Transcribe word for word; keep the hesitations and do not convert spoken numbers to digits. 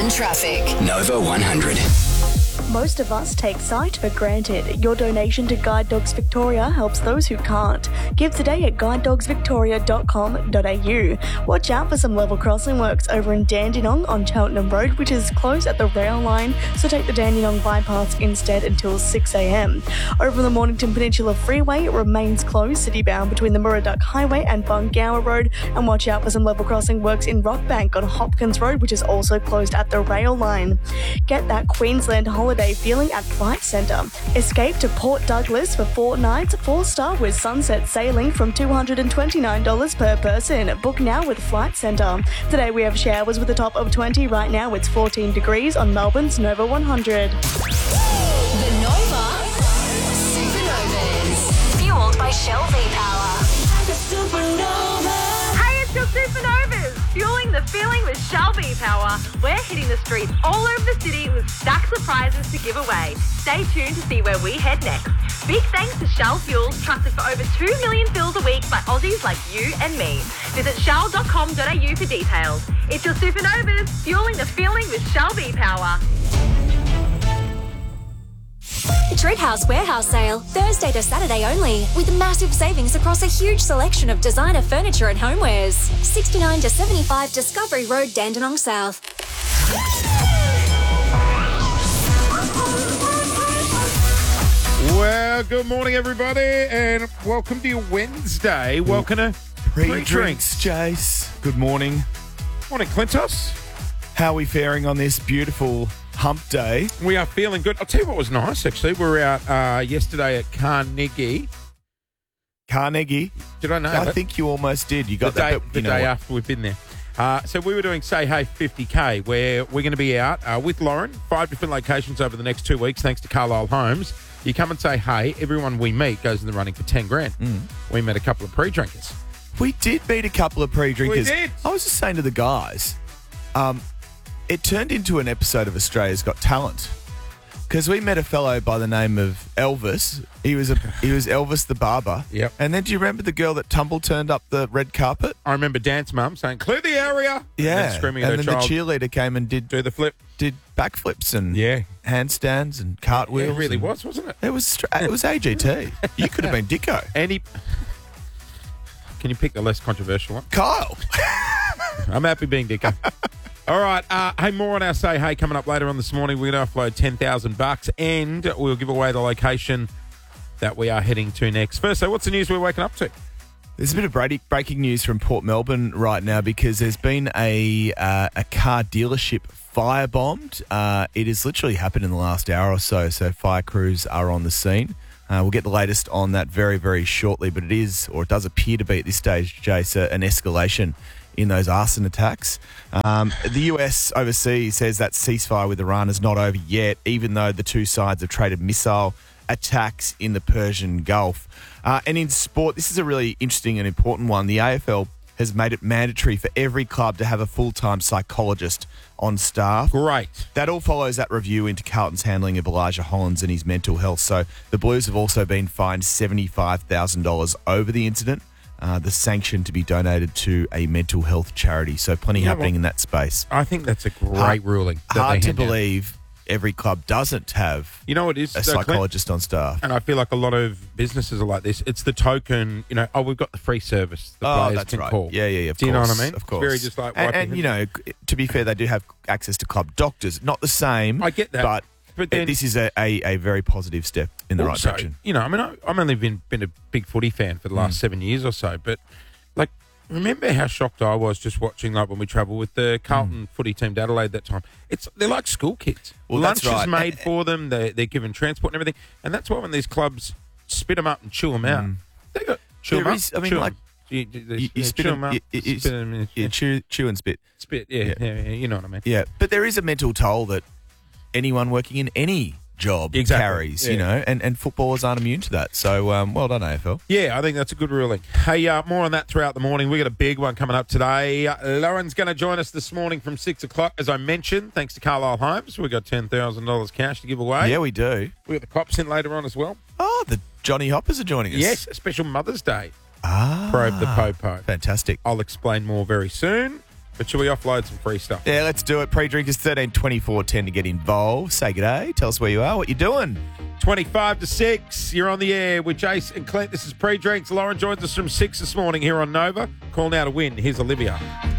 Melbourne traffic. Nova one hundred. Most of us take sight for granted. Your donation to Guide Dogs Victoria helps those who can't. Give today at guide dogs victoria dot com dot a u. Watch out for some level crossing works over in Dandenong on Cheltenham Road, which is closed at the rail line, so take the Dandenong bypass instead until six a m. Over the Mornington Peninsula Freeway, it remains closed city-bound between the Murray-Dark Highway and Bungower Road, and watch out for some level crossing works in Rockbank on Hopkins Road, which is also closed at the rail line. Get that Queensland holiday feeling at Flight Centre. Escape to Port Douglas for four nights, four-star with sunset sailing from two hundred twenty-nine dollars per person. Book now with Flight Centre. Today we have showers with a top of twenty. Right now it's fourteen degrees on Melbourne's Nova one hundred. The Nova Supernovas. Fueled by Shell V-Power. The Supernova. Hey, it's your Supernovas. Fueling the feeling with Shell V-Power. We're hitting the streets all over the city with stacks of prizes to give away. Stay tuned to see where we head next. Big thanks to Shell Fuels, trusted for over two million fills a week by Aussies like you and me. Visit shell dot com dot a u for details. It's your Supernovas, fueling the feeling with Shell V-Power. Treathouse Warehouse Sale, Thursday to Saturday only, with massive savings across a huge selection of designer furniture and homewares. sixty-nine to seventy-five Discovery Road, Dandenong South. Well, good morning, everybody, and welcome to your Wednesday. Welcome to Pre-drinks, Jace. Good morning. Morning, Clintos. How are we faring on this beautiful hump day? We are feeling good. I'll tell you what was nice, actually. We were out uh, yesterday at Carnegie. Carnegie? Did I know I that? think you almost did. You got the that. day, but the you know day what? after we've been there. Uh, so we were doing Say Hey fifty K, where we're going to be out uh, with Lauren, five different locations over the next two weeks, thanks to Carlisle Homes. You come and say hey. Everyone we meet goes in the running for ten grand. Mm. We met a couple of pre-drinkers. We did meet a couple of pre-drinkers. We did. I was just saying to the guys, um, it turned into an episode of Australia's Got Talent because we met a fellow by the name of Elvis. He was a he was Elvis the barber. Yep. And then do you remember the girl that tumble turned up the red carpet? I remember Dance Mum saying, clear the area. Yeah. And then screaming at and her then child, the cheerleader came and did do the flip. did backflips and Yeah. handstands and cartwheels. It really and- was, wasn't it? It was stra- it was A G T. You could have been Dicko. Any? Can you pick the less controversial one? Kyle. I'm happy being Dicko. All right. Uh, hey, more on our Say Hey coming up later on this morning. We're going to upload ten thousand bucks and we'll give away the location that we are heading to next. First, so what's the news we're waking up to? There's a bit of breaking breaking news from Port Melbourne right now because there's been a uh, a car dealership firebombed. Uh, it has literally happened in the last hour or so, so fire crews are on the scene. Uh, we'll get the latest on that very, very shortly, but it is, or it does appear to be at this stage, Jace, uh, an escalation in those arson attacks. Um, the U S overseas says that ceasefire with Iran is not over yet, even though the two sides have traded missile attacks in the Persian Gulf. Uh, and in sport, this is a really interesting and important one. The A F L has made it mandatory for every club to have a full-time psychologist on staff. Great. That all follows that review into Carlton's handling of Elijah Hollins and his mental health. So the Blues have also been fined seventy-five thousand dollars over the incident. Uh, the sanction to be donated to a mental health charity. So plenty You know happening what? in that space. I think that's a great Hard- ruling. That Hard they to hand down. believe every club doesn't have You know what it is? a though, Clint? psychologist on staff. And I feel like a lot of businesses are like this. It's the token, you know, oh, we've got the free service. The Oh, players that's can right. call. Yeah, yeah, yeah. Of Do you course, know what I mean? Of course. It's very just like and, wiping and it. you know, to be fair, they do have access to club doctors. Not the same. I get that. But, But then- this is a, a, a very positive step in the right Also, direction. You know, I mean, I, I've only been been a big footy fan for the last Mm. seven years or so, but like, remember how shocked I was just watching like when we travelled with the Carlton footy team to Adelaide that time. It's they're like school kids. Well, Lunch that's right. is made for them. They they're given transport and everything, and that's why when these clubs spit them up and chew them out, they got chew There them is- up. I mean, chew 'em. like, you, you, You, yeah, you spit chew them, up, you, you, spit 'em in, you chew, chew and spit. spit. Yeah, Yeah. yeah, yeah, you know what I mean. Yeah, but there is a mental toll that anyone working in any job Exactly. carries, Yeah. you know, and, and footballers aren't immune to that. So, um, well done, A F L. Yeah, I think that's a good ruling. Hey, uh, more on that throughout the morning. We've got a big one coming up today. Uh, Lauren's going to join us this morning from six o'clock, as I mentioned, thanks to Carlisle Homes. We've got ten thousand dollars cash to give away. Yeah, we do. We've got the cops in later on as well. Oh, the Johnny Hoppers are joining us. Yes, a special Mother's Day Ah. probe the Popo. Fantastic. I'll explain more very soon. But should we offload some free stuff? Yeah, let's do it. Pre-drinkers thirteen twenty-four ten to get involved. Say g'day. Tell us where you are, what you're doing. twenty-five to six. You're on the air with Jace and Clint. This is Pre-Drinks. Lauren joins us from six this morning here on Nova. Call now to win. Here's Olivia.